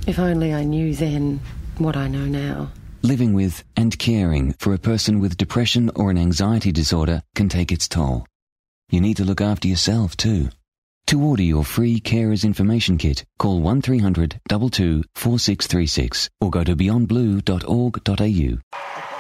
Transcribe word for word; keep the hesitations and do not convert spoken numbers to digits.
If only I knew then what I know now. Living with and caring for a person with depression or an anxiety disorder can take its toll. You need to look after yourself too. To order your free Carers Information Kit, call one three hundred two two four six three six or go to beyond blue dot org dot a u.